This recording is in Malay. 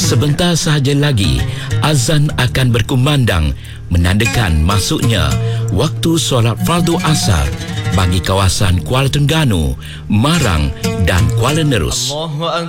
Sebentar sahaja lagi, azan akan berkumandang menandakan masuknya waktu solat fardu asar bagi kawasan Kuala Terengganu, Marang dan Kuala Nerus.